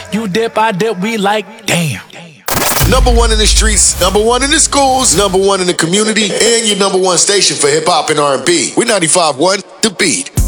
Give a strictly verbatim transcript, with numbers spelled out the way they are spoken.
You dip, I dip, we like, damn. Number one in the streets, number one in the schools, number one in the community, and your number one station for hip hop and R and B. We're ninety-five point one, The Beat.